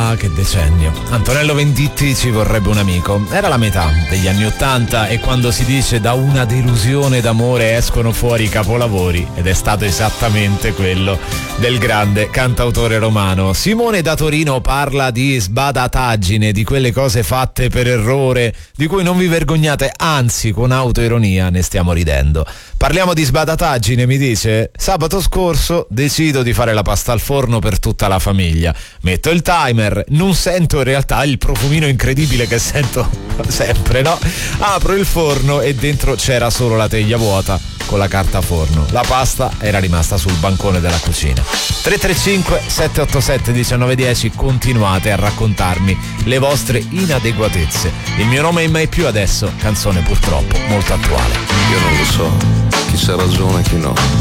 Ah, che decennio. Antonello Venditti, Ci vorrebbe un amico. Era la metà degli anni '80 e quando si dice da una delusione d'amore escono fuori i capolavori, ed è stato esattamente quello del grande cantautore romano. Simone da Torino parla di sbadataggine, di quelle cose fatte per errore, di cui non vi vergognate, anzi con autoironia ne stiamo ridendo. Parliamo di sbadataggine, mi dice? Sabato scorso decido di fare la pasta al forno per tutta la famiglia. Metto il timer, non sento in realtà il profumino incredibile che sento sempre, no? Apro il forno e dentro c'era solo la teglia vuota con la carta forno. La pasta era rimasta sul bancone della cucina. 335 787 1910, continuate a raccontarmi le vostre inadeguatezze. Il mio nome è Mai Più Adesso, canzone purtroppo molto attuale. Io non lo so chi c'ha ragione e chi no.